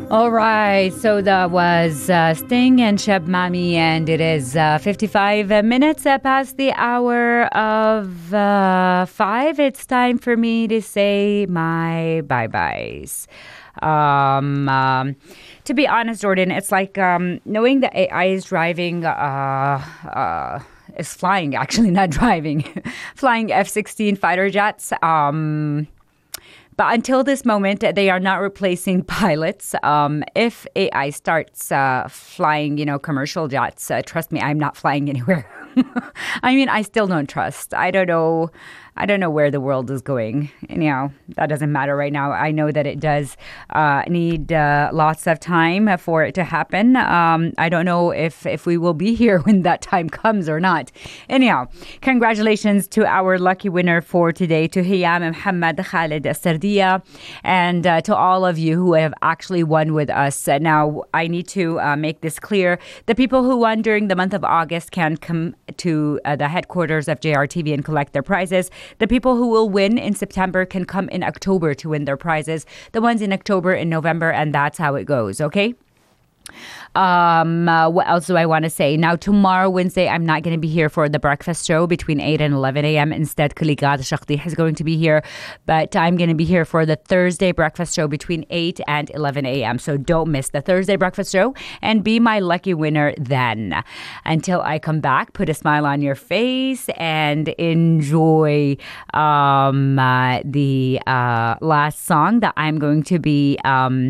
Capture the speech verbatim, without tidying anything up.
All right, so that was uh, Sting and Sheb Mami, and it is uh, fifty-five minutes uh, past the hour of uh, five. It's time for me to say my bye-byes. Um, um, to be honest, Jordan, it's like um, knowing that A I is driving, uh, uh, is flying, actually, not driving, flying F sixteen fighter jets. Um... But until this moment, they are not replacing pilots. Um, if A I starts uh, flying, you know, commercial jets, uh, trust me, I'm not flying anywhere. I mean, I still don't trust. I don't know. I don't know where the world is going. Anyhow, that doesn't matter right now. I know that it does uh, need uh, lots of time for it to happen. Um, I don't know if, if we will be here when that time comes or not. Anyhow, congratulations to our lucky winner for today, to Hiyam Muhammad Khalid Sardiya, and uh, to all of you who have actually won with us. Uh, now, I need to uh, make this clear. The people who won during the month of August can come to uh, the headquarters of J R T V and collect their prizes. The people who will win in September can come in October to win their prizes. The ones in October and November, and that's how it goes, okay? Um, uh, what else do I want to say? Now, tomorrow, Wednesday, I'm not going to be here for the breakfast show between eight and eleven a.m. Instead, Kuligad Shakti is going to be here. But I'm going to be here for the Thursday breakfast show between eight and eleven a.m. So don't miss the Thursday breakfast show and be my lucky winner then. Until I come back, put a smile on your face and enjoy um, uh, the uh, last song that I'm going to be... Um,